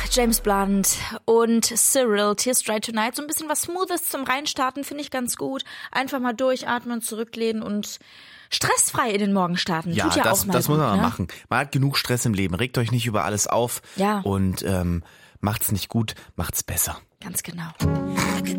James Blunt und Cyril, Tears Dry Tonight. So ein bisschen was Smoothes zum Reinstarten, finde ich ganz gut. Einfach mal durchatmen, zurücklehnen und stressfrei in den Morgen starten. Ja, tut ja das auch mal muss gut, man mal ne? machen. Man hat genug Stress im Leben. Regt euch nicht über alles auf. Ja. Und macht's nicht gut, macht's besser. Ganz genau.